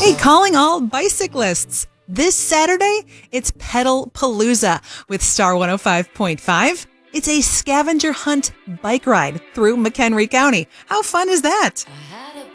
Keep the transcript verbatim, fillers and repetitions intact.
Hey, calling all bicyclists. This Saturday, it's Pedal Palooza with Star one oh five point five. It's a scavenger hunt bike ride through McHenry County. How fun is that?